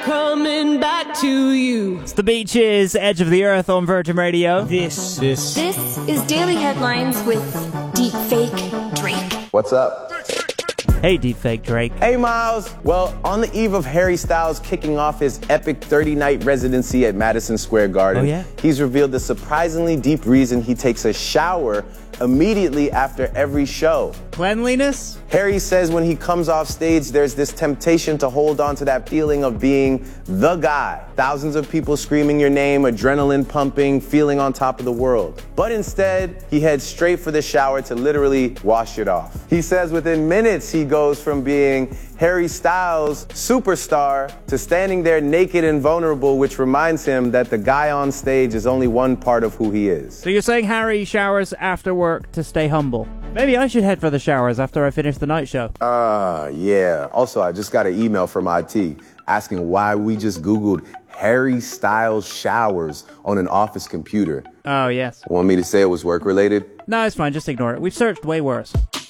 Coming back to you. It's the Beaches, Edge of the Earth on Virgin Radio. This is Daily Headlines with Deepfake Drake. What's up? Hey, Deepfake Drake. Hey, Miles. Well, on the eve of Harry Styles kicking off his epic 30-night residency at Madison Square Garden, he's revealed the surprisingly deep reason he takes a shower immediately after every show. Cleanliness? Harry says when he comes off stage, there's this temptation to hold on to that feeling of being the guy. Thousands of people screaming your name, adrenaline pumping, feeling on top of the world. But instead, he heads straight for the shower to literally wash it off. He says within minutes, he goes from being Harry Styles' superstar to standing there naked and vulnerable, which reminds him that the guy on stage is only one part of who he is. So you're saying Harry showers after work to stay humble? Maybe I should head for the showers after I finish the night show. Yeah. Also, I just got an email from IT asking why we just Googled Harry Styles showers on an office computer. Oh, yes. Want me to say it was work-related? No, it's fine. Just ignore it. We've searched way worse.